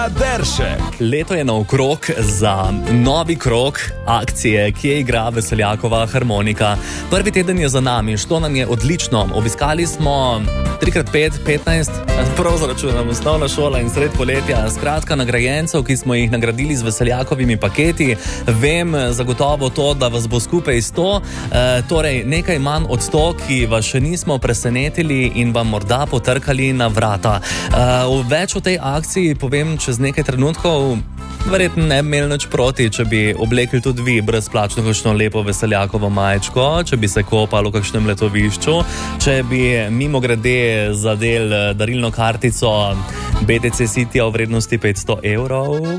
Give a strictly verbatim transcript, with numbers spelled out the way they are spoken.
Deršek. Leto je naokrog za novi krog akcije, kje igra Veseljakova harmonika. Prvi teden je za nami, šlo nam je odlično. Obiskali smo tri krat pet, petnajst, prav zaračunam, osnovna šola in sred poletja. Skratka, nagrajencev, ki smo jih nagradili z Veseljakovimi paketi. Vem zagotovo to, da vas bo skupaj sto, e, torej nekaj manj od sto, ki vas še nismo presenetili in vam morda potrkali na vrata. E, več o tej akciji povem čez nekaj trenutkov. Verjetno ne bi imeli nič proti, če bi oblekli tudi vi brezplačno kakšno lepo Veseljakovo majčko, če bi se kopali v kakšnem letovišču, če bi mimogrede zadel darilno kartico B T C Citya v vrednosti petsto evrov.